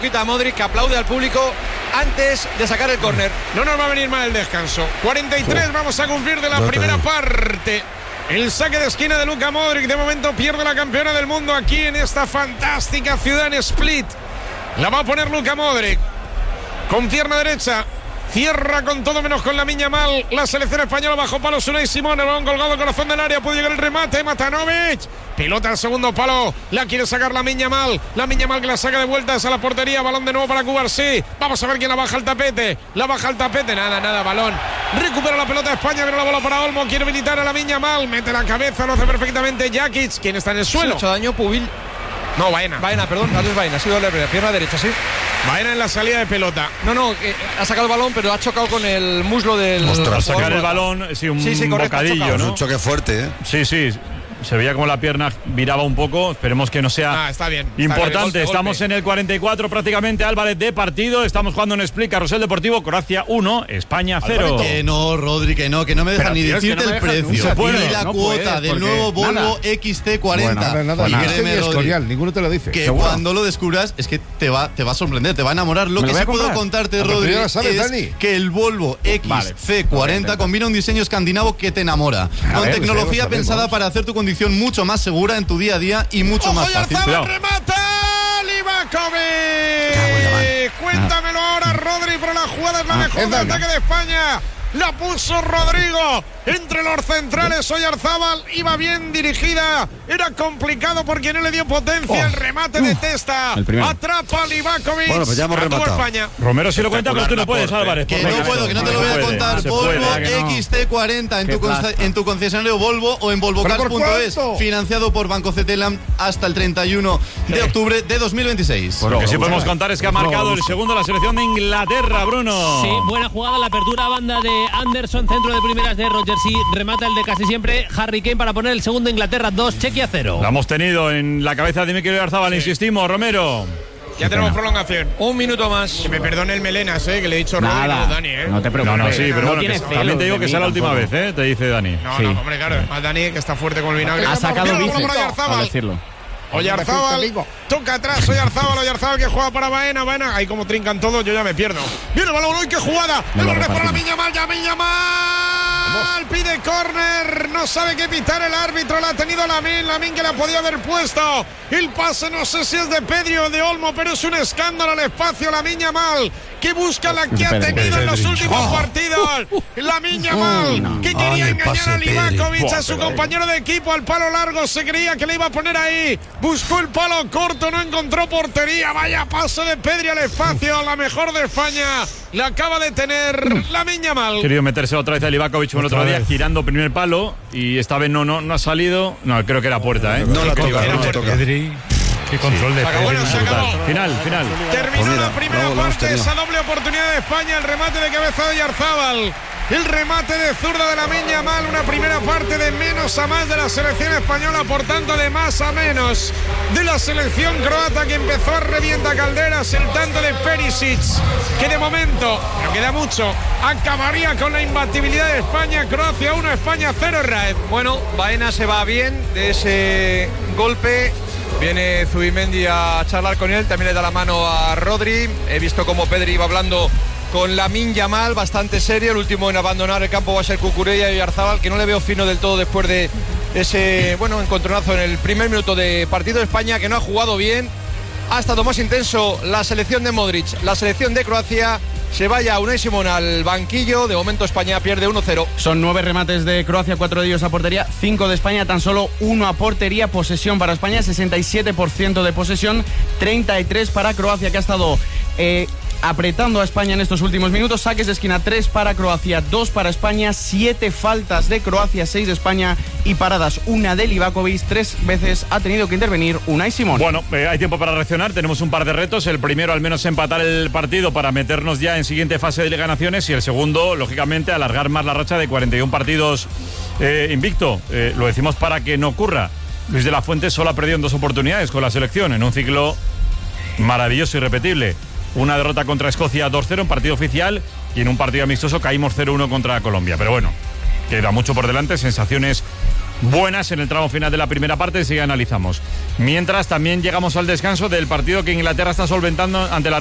A Modric, que aplaude al público antes de sacar el córner. No nos va a venir mal el descanso. 43 vamos a cumplir de la primera parte. El saque de esquina de Luka Modric. De momento pierde la campeona del mundo aquí en esta fantástica ciudad en Split. La va a poner Luka Modric con pierna derecha. Cierra con todo menos con Lamine Yamal. La selección española bajo palos. Unai Simón, el balón colgado, corazón del área. Puede llegar el remate. Matanovic. Pelota al segundo palo. La quiere sacar Lamine Yamal. Lamine Yamal que la saca de vueltas a la portería. Balón de nuevo para Cubarsí. Vamos a ver quién la baja al tapete. La baja al tapete. Nada, balón. Recupera la pelota España. Viene la bola para Olmo. Quiere habilitar a Lamine Yamal. Mete la cabeza. Lo hace perfectamente Jakic. ¿Quién está en el suelo? Ha hecho daño Pubil. No, Baena, perdón. Andrés Baena. Ha sido la pierna derecha, sí. Baena en la salida de pelota. No, ha sacado el balón, pero ha chocado con el muslo del... Al sacar el balón, sí, correcto, bocadillo, ¿no? Un choque fuerte, ¿eh? Sí. Se veía como la pierna viraba un poco. Esperemos que no sea está bien, importante. Golpe. Estamos en el 44 prácticamente, Álvarez, de partido. Estamos jugando en Split, Carrusel Deportivo. Croacia 1, España 0. Que no, Rodri, que no me dejan ni decirte el precio. Y la cuota del nuevo Volvo XC40. Bueno, ninguno te lo dice. Que cuando lo descubras es que te va a sorprender, te va a enamorar. Lo que sí puedo contarte, Rodri, es que el Volvo XC40 combina un diseño escandinavo que te enamora. Con tecnología pensada para hacer tu condición mucho más segura en tu día a día y mucho más fácil. ¡Remata! ¡Livakovic! Cuéntamelo ahora, Rodri, pero la jugada es la mejor del ataque de España. La puso Rodrigo entre los centrales. Oyarzábal iba bien dirigida. Era complicado porque no le dio potencia. El remate de Testa. Atrapa a Livakovic. Bueno, pues ya hemos rematado. España. Romero sí lo cuenta, pero tú no puedes, Álvarez. Que no puedo, que no te lo voy a contar. Volvo XT40 en tu concesionario Volvo o en volvocars.es. Financiado por Banco Cetelam hasta el 31 de octubre de 2026. Lo que sí podemos contar es que ha marcado el segundo la selección de Inglaterra, Bruno. Sí, buena jugada, la apertura a banda de Anderson, centro de primeras de Rodgers y remata el de casi siempre Harry Kane para poner el segundo. Inglaterra 2, Chequia 0. La hemos tenido en la cabeza de Mikel Oyarzábal, insistimos, Romero. Ya tenemos prolongación. Un minuto más. Que me perdone el Melenas, que le he dicho Rodri, no Dani, No te preocupes. No, sí, pero bueno, también te digo que sea la última vez, te dice Dani. No, hombre, claro, más Dani que está fuerte con el vinagre. Ha sacado bíceps, al decirlo. Oyarzábal, toca atrás, Oyarzábal que juega para Baena, ahí como trincan todos, yo ya me pierdo. Viene el balón, ¡uy, qué jugada! El balón para Lamine Yamal, pide córner, no sabe qué pitar el árbitro, la ha tenido Lamine que la podía haber puesto. El pase no sé si es de Pedri o de Olmo, pero es un escándalo al espacio. Lamine Yamal, que busca la que ha tenido en los últimos partidos. Lamine Yamal, que quería engañar a Livakovic, a su compañero de equipo, al palo largo, se creía que le iba a poner ahí. Buscó el palo corto, no encontró portería. Vaya pase de Pedri al espacio. La mejor de España la acaba de tener Lamine Yamal. Querido meterse otra vez a Livakovic el otro día, girando primer palo. Y esta vez no ha salido. No, creo que era puerta, No la toca. Pedri. Qué control de Pedri. Bueno, se acabó. Final. Terminó la primera parte, esa doble oportunidad de España. El remate de cabeza de Oyarzábal. El remate de zurda de Lamine Yamal, una primera parte de menos a más de la selección española, por tanto de más a menos de la selección croata, que empezó a revienta calderas. El tanto de Perisic, que de momento, no queda mucho, acabaría con la imbatibilidad de España. Croacia 1, España 0, Raed. Bueno, Baena se va bien de ese golpe. Viene Zubimendi a charlar con él, también le da la mano a Rodri. He visto cómo Pedri iba hablando con Lamine Yamal, bastante serio. El último en abandonar el campo va a ser Cucurella y Oyarzábal, que no le veo fino del todo después de ese encontronazo en el primer minuto de partido de España, que no ha jugado bien. Ha estado más intenso la selección de Modric, la selección de Croacia. Se vaya Unai Simón al banquillo. De momento España pierde 1-0. Son 9 remates de Croacia, 4 de ellos a portería, 5 de España, tan solo 1 a portería. Posesión para España, 67% de posesión, 33 para Croacia, que ha estado apretando a España en estos últimos minutos. Saques de esquina, 3 para Croacia, 2 para España, 7 faltas de Croacia, 6 de España y paradas, 1 de Livakovic. 3 veces ha tenido que intervenir Unai Simón. Bueno, hay tiempo para reaccionar. Tenemos un par de retos. El primero, al menos empatar el partido para meternos ya en siguiente fase de Liga de Naciones, y el segundo, lógicamente, alargar más la racha de 41 partidos invicto. Lo decimos para que no ocurra. Luis de la Fuente solo ha perdido en 2 oportunidades con la selección, en un ciclo maravilloso y irrepetible. Una derrota contra Escocia 2-0 en partido oficial, y en un partido amistoso caímos 0-1 contra Colombia. Pero bueno, queda mucho por delante, sensaciones buenas en el tramo final de la primera parte, así que analizamos. Mientras también llegamos al descanso del partido que Inglaterra está solventando ante la